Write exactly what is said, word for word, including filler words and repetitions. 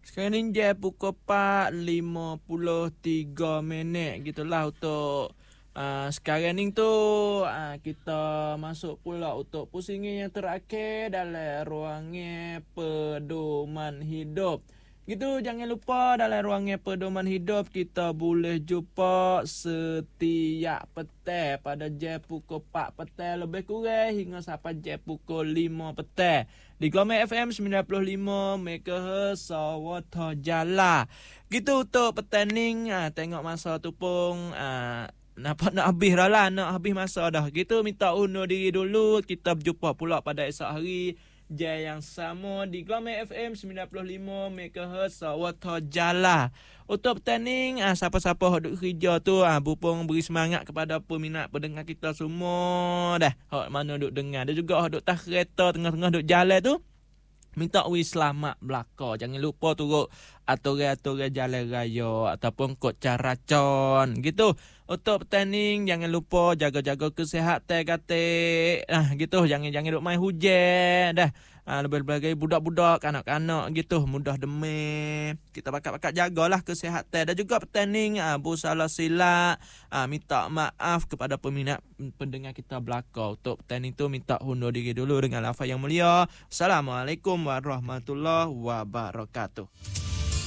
Sekarang ni jam pukul empat lima puluh tiga minit gitulah untuk uh, sekarang ni tu uh, kita masuk pula untuk pusingan yang terakhir dalam ruangan pedoman hidup. Gitu, jangan lupa dalam ruangan pedoman hidup kita boleh jumpa setiap petang pada jam pukul empat petang lebih kurang hingga sampai jam pukul lima petang. Di Gelombang F M sembilan puluh lima megahertz Sawata Jala. Gitu untuk petang ni, ha, tengok masa tu pun ha, nampak nak habis dah lah, nak habis masa dah. Gitu minta undur diri dulu, kita berjumpa pula pada esok hari jam yang sama di Gelombang F M sembilan puluh lima megahertz Sawata Jala. Untuk pertanding, ah, siapa-siapa yang duk kerja tu, ah, Bupong beri semangat kepada peminat pendengar kita semua dah. Hak mana duk dengar. Dan juga hak duk tas kereta tengah-tengah duk jalan tu, minta wi selamat belaka. Jangan lupa turut aturan-aturan jalan raya ataupun kod caracon gitu. Untuk pertanding, jangan lupa jaga-jaga kesihatan katik. Nah, gitu. Jangan-jangan duk main hujan dah. Ha, lebih-lebih budak-budak, anak-anak gitu, mudah demam. Kita bakat-bakat jagalah kesihatan. Dan juga pertanding, ha, bersalah silap. Ha, minta maaf kepada peminat pendengar kita belakang. Untuk pertanding tu, minta undur diri dulu dengan lafaz yang mulia. Assalamualaikum warahmatullahi wabarakatuh.